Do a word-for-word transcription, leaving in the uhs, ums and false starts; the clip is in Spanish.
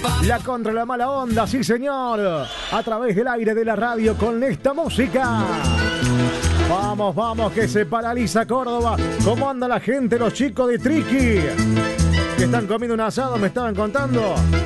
La contra la mala onda, sí señor. A través del aire de la radio con esta música. Vamos, vamos, que se paraliza Córdoba. ¿Cómo anda la gente, los chicos de Triqui? Que están comiendo un asado, me estaban contando.